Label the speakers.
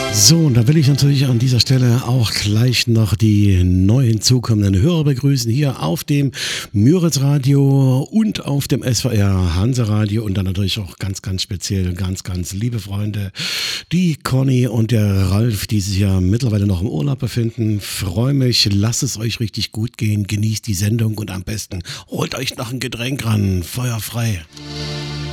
Speaker 1: So, und da will ich natürlich an dieser Stelle auch gleich noch die neu hinzukommenden Hörer begrüßen, hier auf dem Müritz Radio und auf dem SWR Hansa Radio und dann natürlich auch ganz, ganz speziell, ganz, ganz liebe Freunde, die Conny und der Ralf, die sich ja mittlerweile noch im Urlaub befinden. Freue mich, lasst es euch richtig gut gehen, genießt die Sendung und am besten holt euch noch ein Getränk ran, feuerfrei.